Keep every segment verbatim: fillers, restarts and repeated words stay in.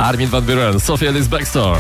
Armin van Buuren, Sophia Ellis Bextor.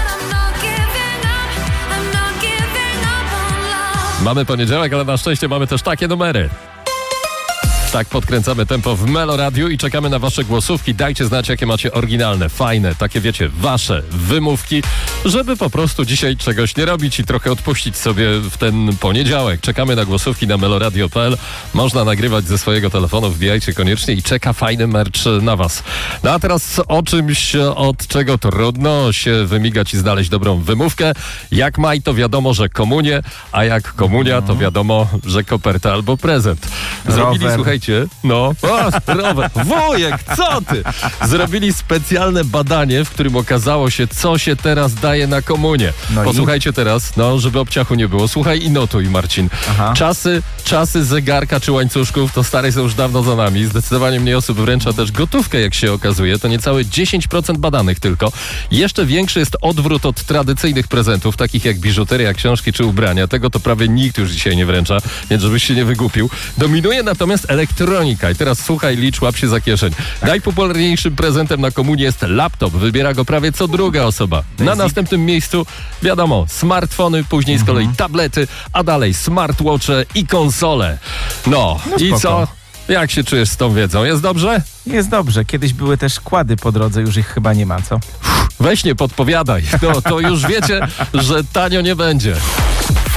Mamy poniedziałek, ale na szczęście mamy też takie numery. Tak podkręcamy tempo w Melo Radiu i czekamy na wasze głosówki. Dajcie znać, jakie macie oryginalne, fajne, takie wiecie, wasze wymówki, żeby po prostu dzisiaj czegoś nie robić i trochę odpuścić sobie w ten poniedziałek. Czekamy na głosówki na meloradio kropka p l. Można nagrywać ze swojego telefonu, wbijajcie koniecznie i czeka fajny merch na was. No a teraz o czymś, od czego trudno się wymigać i znaleźć dobrą wymówkę. Jak maj, to wiadomo, że komunie, a jak komunia, to wiadomo, że koperta albo prezent. Zrobili, Rower. słuchajcie, no, o, rower, wujek, co ty? Zrobili specjalne badanie, w którym okazało się, co się teraz daje na komunię. No i? Posłuchajcie teraz, no, żeby obciachu nie było. Słuchaj i notuj, Marcin. Aha. Czasy, czasy zegarka czy łańcuszków to stare są już dawno za nami. Zdecydowanie mniej osób wręcza też gotówkę, jak się okazuje. To niecałe dziesięć procent badanych tylko. Jeszcze większy jest odwrót od tradycyjnych prezentów, takich jak biżuteria, książki czy ubrania. Tego to prawie nikt już dzisiaj nie wręcza, więc żebyś się nie wygupił. Dominuje natomiast elektronika. I teraz słuchaj, licz, łap się za kieszeń. Najpopularniejszym prezentem na komunię jest laptop. Wybiera go prawie co druga osoba. Na następnym miejscu, wiadomo, smartfony, później z kolei tablety, a dalej smartwatche i konsole. No, No i spoko. co? Jak się czujesz z tą wiedzą? Jest dobrze? Jest dobrze. Kiedyś były też kłady po drodze, już ich chyba nie ma, co? Weź nie podpowiadaj. No, to już wiecie, że tanio nie będzie.